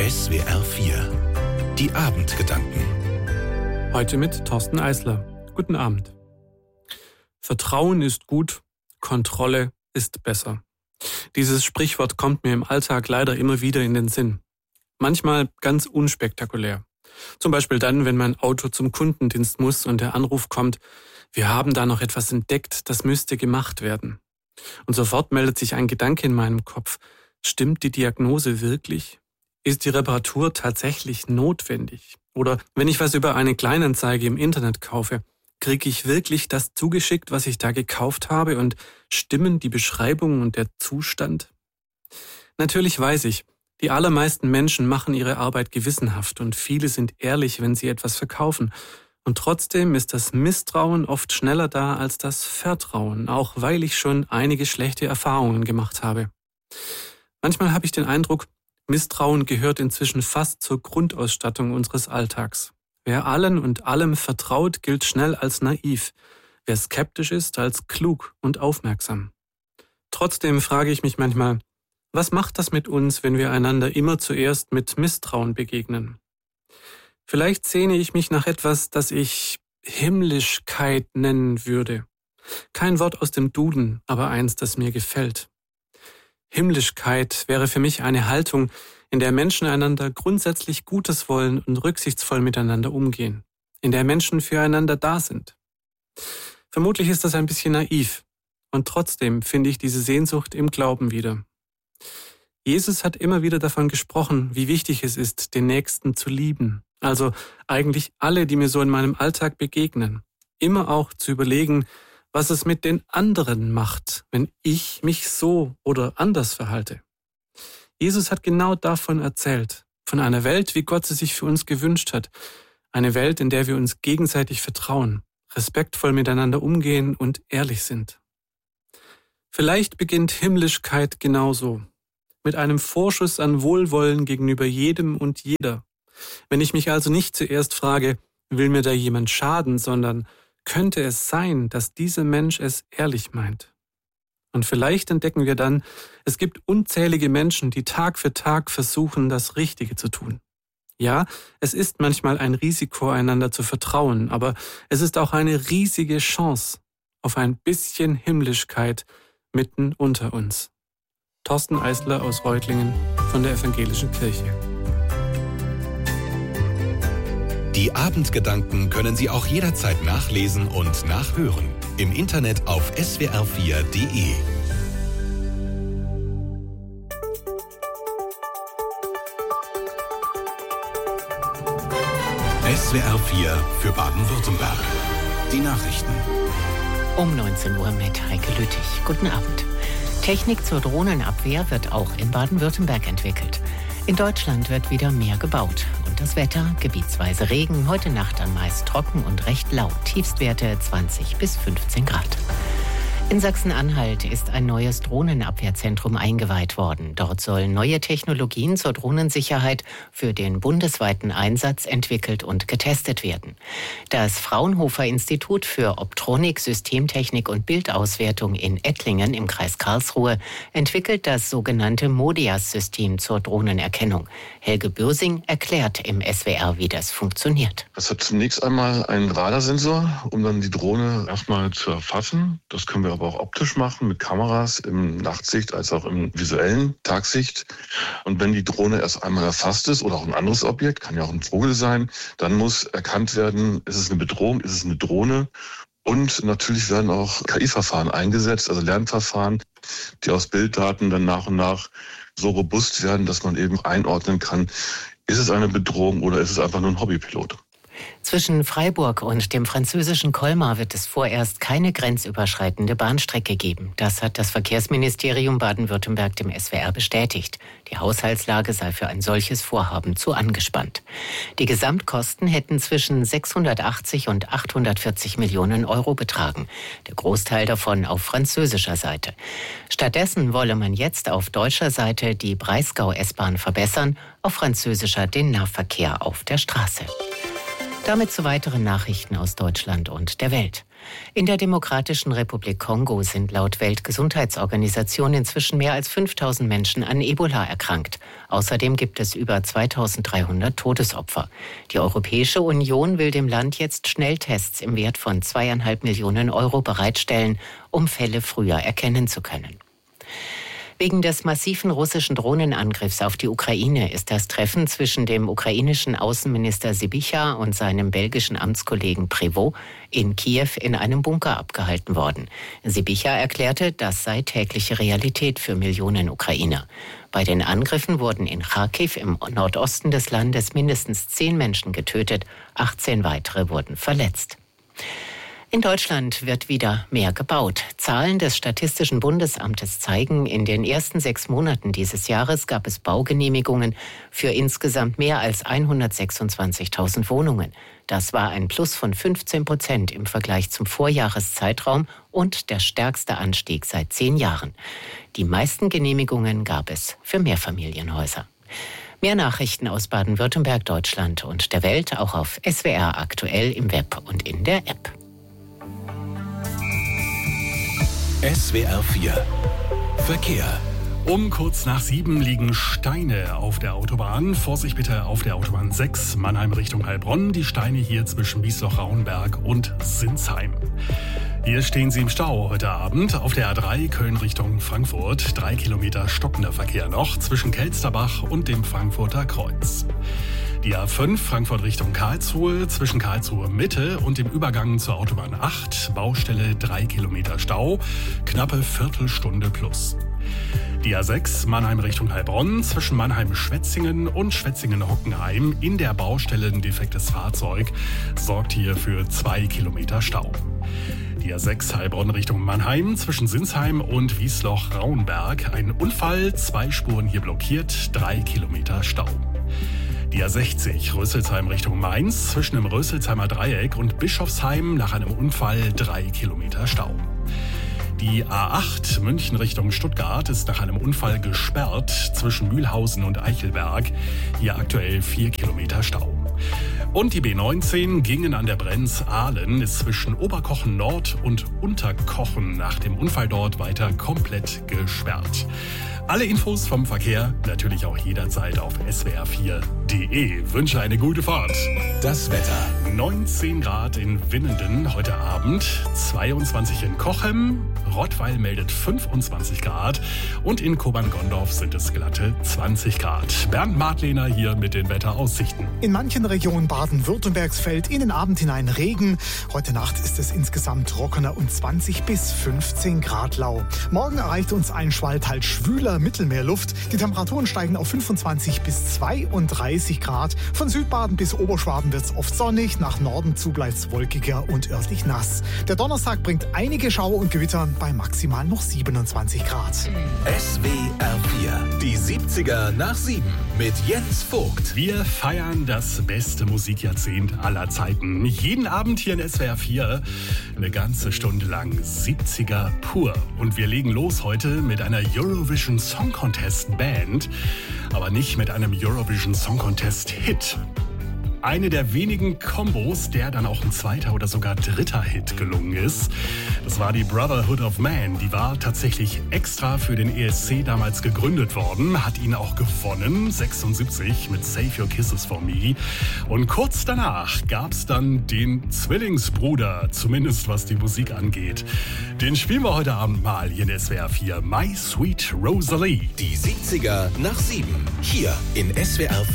SWR 4 Die Abendgedanken. Heute mit Thorsten Eisler. Guten Abend. Vertrauen ist gut, Kontrolle ist besser. Dieses Sprichwort kommt mir im Alltag leider immer wieder in den Sinn. Manchmal ganz unspektakulär. Zum Beispiel dann, wenn mein Auto zum Kundendienst muss und der Anruf kommt, wir haben da noch etwas entdeckt, das müsste gemacht werden. Und sofort meldet sich ein Gedanke in meinem Kopf. Stimmt die Diagnose wirklich? Ist die Reparatur tatsächlich notwendig? Oder wenn ich was über eine Kleinanzeige im Internet kaufe, kriege ich wirklich das zugeschickt, was ich da gekauft habe, und stimmen die Beschreibung und der Zustand? Natürlich weiß ich, die allermeisten Menschen machen ihre Arbeit gewissenhaft und viele sind ehrlich, wenn sie etwas verkaufen. Und trotzdem ist das Misstrauen oft schneller da als das Vertrauen, auch weil ich schon einige schlechte Erfahrungen gemacht habe. Manchmal habe ich den Eindruck, Misstrauen gehört inzwischen fast zur Grundausstattung unseres Alltags. Wer allen und allem vertraut, gilt schnell als naiv. Wer skeptisch ist, als klug und aufmerksam. Trotzdem frage ich mich manchmal, was macht das mit uns, wenn wir einander immer zuerst mit Misstrauen begegnen? Vielleicht sehne ich mich nach etwas, das ich Himmlischkeit nennen würde. Kein Wort aus dem Duden, aber eins, das mir gefällt. Himmlischkeit wäre für mich eine Haltung, in der Menschen einander grundsätzlich Gutes wollen und rücksichtsvoll miteinander umgehen, in der Menschen füreinander da sind. Vermutlich ist das ein bisschen naiv, und trotzdem finde ich diese Sehnsucht im Glauben wieder. Jesus hat immer wieder davon gesprochen, wie wichtig es ist, den Nächsten zu lieben, also eigentlich alle, die mir so in meinem Alltag begegnen, immer auch zu überlegen, was es mit den anderen macht, wenn ich mich so oder anders verhalte. Jesus hat genau davon erzählt, von einer Welt, wie Gott sie sich für uns gewünscht hat. Eine Welt, in der wir uns gegenseitig vertrauen, respektvoll miteinander umgehen und ehrlich sind. Vielleicht beginnt Himmlischkeit genauso, mit einem Vorschuss an Wohlwollen gegenüber jedem und jeder. Wenn ich mich also nicht zuerst frage, will mir da jemand schaden, sondern könnte es sein, dass dieser Mensch es ehrlich meint? Und vielleicht entdecken wir dann, es gibt unzählige Menschen, die Tag für Tag versuchen, das Richtige zu tun. Ja, es ist manchmal ein Risiko, einander zu vertrauen, aber es ist auch eine riesige Chance auf ein bisschen Himmlischkeit mitten unter uns. Thorsten Eisler aus Reutlingen von der Evangelischen Kirche. Die Abendgedanken können Sie auch jederzeit nachlesen und nachhören. Im Internet auf swr4.de. SWR 4 für Baden-Württemberg. Die Nachrichten. Um 19 Uhr mit Heike Lüttich. Guten Abend. Technik zur Drohnenabwehr wird auch in Baden-Württemberg entwickelt. In Deutschland wird wieder mehr gebaut. Und das Wetter, gebietsweise Regen, heute Nacht dann meist trocken und recht lau. Tiefstwerte 20 bis 15 Grad. In Sachsen-Anhalt ist ein neues Drohnenabwehrzentrum eingeweiht worden. Dort sollen neue Technologien zur Drohnensicherheit für den bundesweiten Einsatz entwickelt und getestet werden. Das Fraunhofer-Institut für Optronik, Systemtechnik und Bildauswertung in Ettlingen im Kreis Karlsruhe entwickelt das sogenannte MODIAS-System zur Drohnenerkennung. Helge Bürsing erklärt im SWR, wie das funktioniert. Das hat zunächst einmal einen Radarsensor, um dann die Drohne erstmal zu erfassen. Das können wir aber auch optisch machen, mit Kameras im Nachtsicht als auch im visuellen Tagsicht. Und wenn die Drohne erst einmal erfasst ist oder auch ein anderes Objekt, kann ja auch ein Vogel sein, dann muss erkannt werden, ist es eine Bedrohung, ist es eine Drohne? Und natürlich werden auch KI-Verfahren eingesetzt, also Lernverfahren, die aus Bilddaten dann nach und nach so robust werden, dass man eben einordnen kann, ist es eine Bedrohung oder ist es einfach nur ein Hobbypilot? Zwischen Freiburg und dem französischen Colmar wird es vorerst keine grenzüberschreitende Bahnstrecke geben. Das hat das Verkehrsministerium Baden-Württemberg dem SWR bestätigt. Die Haushaltslage sei für ein solches Vorhaben zu angespannt. Die Gesamtkosten hätten zwischen 680 und 840 Millionen Euro betragen. Der Großteil davon auf französischer Seite. Stattdessen wolle man jetzt auf deutscher Seite die Breisgau-S-Bahn verbessern, auf französischer den Nahverkehr auf der Straße. Damit zu weiteren Nachrichten aus Deutschland und der Welt. In der Demokratischen Republik Kongo sind laut Weltgesundheitsorganisation inzwischen mehr als 5000 Menschen an Ebola erkrankt. Außerdem gibt es über 2300 Todesopfer. Die Europäische Union will dem Land jetzt Schnelltests im Wert von 2,5 Millionen Euro bereitstellen, um Fälle früher erkennen zu können. Wegen des massiven russischen Drohnenangriffs auf die Ukraine ist das Treffen zwischen dem ukrainischen Außenminister Sybicha und seinem belgischen Amtskollegen Prévost in Kiew in einem Bunker abgehalten worden. Sybicha erklärte, das sei tägliche Realität für Millionen Ukrainer. Bei den Angriffen wurden in Charkiw im Nordosten des Landes mindestens 10 Menschen getötet, 18 weitere wurden verletzt. In Deutschland wird wieder mehr gebaut. Zahlen des Statistischen Bundesamtes zeigen, in den ersten 6 Monaten dieses Jahres gab es Baugenehmigungen für insgesamt mehr als 126.000 Wohnungen. Das war ein Plus von 15% im Vergleich zum Vorjahreszeitraum und der stärkste Anstieg seit 10 Jahren. Die meisten Genehmigungen gab es für Mehrfamilienhäuser. Mehr Nachrichten aus Baden-Württemberg, Deutschland und der Welt auch auf SWR aktuell im Web und in der App. SWR 4 Verkehr. Um kurz nach 7 liegen Steine auf der Autobahn. Vorsicht bitte auf der Autobahn 6 Mannheim Richtung Heilbronn. Die Steine hier zwischen Wiesloch-Rauenberg und Sinsheim. Hier stehen sie im Stau heute Abend auf der A3 Köln Richtung Frankfurt. 3 Kilometer stockender Verkehr noch zwischen Kelsterbach und dem Frankfurter Kreuz. Die A5 Frankfurt Richtung Karlsruhe zwischen Karlsruhe Mitte und dem Übergang zur Autobahn 8. Baustelle 3 Kilometer Stau, knappe Viertelstunde plus. Die A6 Mannheim Richtung Heilbronn zwischen Mannheim-Schwetzingen und Schwetzingen-Hockenheim in der Baustelle ein defektes Fahrzeug sorgt hier für 2 Kilometer Stau. Die A6 Heilbronn Richtung Mannheim zwischen Sinsheim und Wiesloch-Rauenberg. Ein Unfall, 2 Spuren hier blockiert, 3 Kilometer Stau. Die A60 Rösselsheim Richtung Mainz zwischen dem Rösselsheimer Dreieck und Bischofsheim nach einem Unfall 3 Kilometer Stau. Die A8 München Richtung Stuttgart ist nach einem Unfall gesperrt zwischen Mühlhausen und Eichelberg. Hier aktuell 4 Kilometer Stau. Und die B19 Gingen an der Brenz-Ahlen ist zwischen Oberkochen Nord und Unterkochen nach dem Unfall dort weiter komplett gesperrt. Alle Infos vom Verkehr natürlich auch jederzeit auf swr4.de. Wünsche eine gute Fahrt. Das Wetter. 19 Grad in Winnenden heute Abend, 22 in Cochem, Rottweil meldet 25 Grad und in Kobern-Gondorf sind es glatte 20 Grad. Bernd Martlehner hier mit den Wetteraussichten. In manchen Regionen Baden-Württembergs fällt in den Abend hinein Regen. Heute Nacht ist es insgesamt trockener und 20 bis 15 Grad lau. Morgen erreicht uns ein Schwall teils schwüler Mittelmeerluft. Die Temperaturen steigen auf 25 bis 32 Grad. Von Südbaden bis Oberschwaben wird es oft sonnig. Nach Norden zu bleibt es wolkiger und örtlich nass. Der Donnerstag bringt einige Schauer und Gewitter bei maximal noch 27 Grad. SWR 4, die 70er nach 7 mit Jens Vogt. Wir feiern das beste Musikjahrzehnt aller Zeiten. Jeden Abend hier in SWR 4 eine ganze Stunde lang 70er pur. Und wir legen los heute mit einer Eurovision Song Contest Band, aber nicht mit einem Eurovision Song Contest Hit. Eine der wenigen Kombos, der dann auch ein zweiter oder sogar dritter Hit gelungen ist. Das war die Brotherhood of Man. Die war tatsächlich extra für den ESC damals gegründet worden, hat ihn auch gewonnen, 76 mit Save Your Kisses for Me. Und kurz danach gab's dann den Zwillingsbruder, zumindest was die Musik angeht. Den spielen wir heute Abend mal hier in SWR 4. My Sweet Rosalie. Die 70er nach 7, hier in SWR 4.